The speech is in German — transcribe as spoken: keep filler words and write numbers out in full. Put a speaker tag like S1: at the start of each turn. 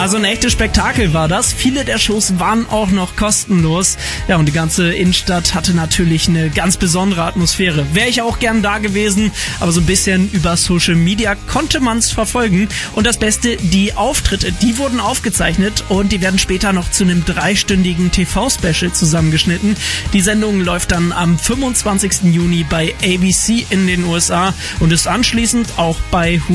S1: Also ein echtes Spektakel war das. Viele der Shows waren auch noch kostenlos. Ja, und die ganze Innenstadt hatte natürlich eine ganz besondere Atmosphäre. Wäre ich auch gern da gewesen, aber so ein bisschen über Social Media konnte man es verfolgen. Und das Beste, die Auftritte, die wurden aufgezeichnet und die werden später noch zu einem dreistündigen T V-Special zusammengeschnitten. Die Sendung läuft dann am fünfundzwanzigsten Juni bei A B C in den U S A und ist anschließend auch bei Hulu